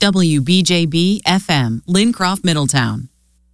WBJB FM, Lincroft, Middletown.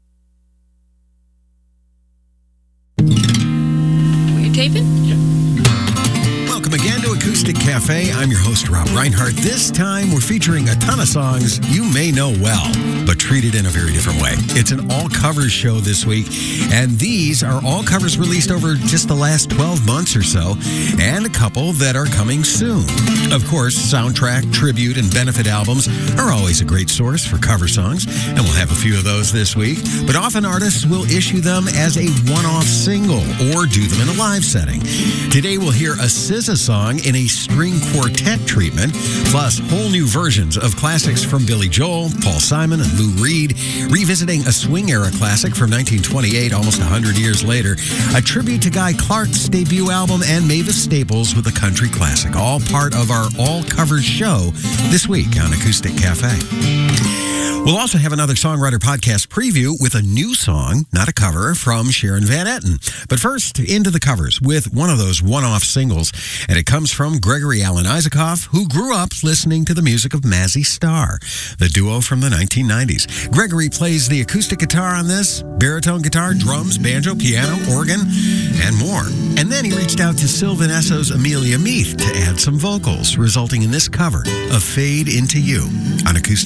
Were you taping? Welcome again to Acoustic Cafe. I'm your host, Rob Reinhardt. This time, we're featuring a ton of songs you may know well, but treated in a very different way. It's an all-covers show this week, and these are all covers released over just the last 12 months or so, and a couple that are coming soon. Of course, soundtrack, tribute, and benefit albums are always a great source for cover songs, and we'll have a few of those this week, but often artists will issue them as a one-off single or do them in a live setting. Today, we'll hear a SZA song in a string quartet treatment, plus whole new versions of classics from Billy Joel, Paul Simon, and Lou Reed, revisiting a swing-era classic from 1928, almost 100 years later, a tribute to Guy Clark's debut album, and Mavis Staples with a country classic, all part of our all-covers show this week on Acoustic Cafe. We'll also have another Songwriter Podcast preview with a new song, not a cover, from Sharon Van Etten. But first, into the covers with one of those one-off singles, and it comes from Gregory Alan Isakov, who grew up listening to the music of Mazzy Star, the duo from the 1990s. Gregory plays the acoustic guitar on this, baritone guitar, drums, banjo, piano, organ, and more. And then he reached out to Sylvan Esso's Amelia Meath to add some vocals, resulting in this cover of Fade Into You on Acoustic